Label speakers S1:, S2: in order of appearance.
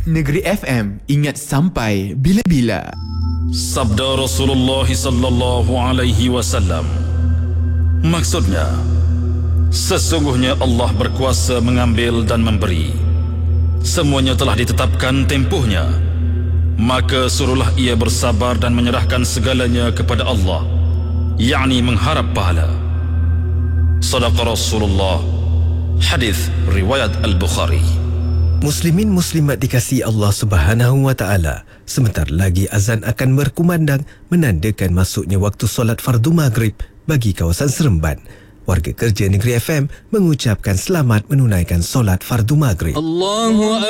S1: Negeri FM, ingat sampai bila-bila.
S2: Sabda Rasulullah sallallahu alaihi wasallam. Maksudnya, sesungguhnya Allah berkuasa mengambil dan memberi. Semuanya telah ditetapkan tempohnya. Maka suruhlah ia bersabar dan menyerahkan segalanya kepada Allah, yakni mengharap pahala. Sadaqa Rasulullah. Hadis riwayat Al-Bukhari.
S3: Muslimin muslimat dikasihi Allah Subhanahu wa taala, sebentar lagi azan akan berkumandang menandakan masuknya waktu solat fardu maghrib bagi kawasan Seremban. Warga kerja Negeri FM mengucapkan selamat menunaikan solat fardu maghrib.
S2: Allahu